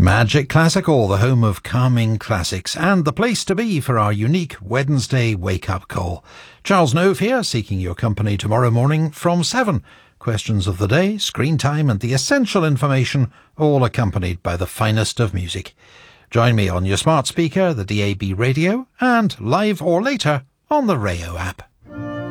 Magic Classical, the home of calming classics and the place to be for our unique Wednesday wake-up call. Charles Nove here, seeking your company tomorrow morning from 7. Questions of the day, screen time and the essential information, all accompanied by the finest of music. Join me on your smart speaker, the DAB radio, and live or later on the Rayo app.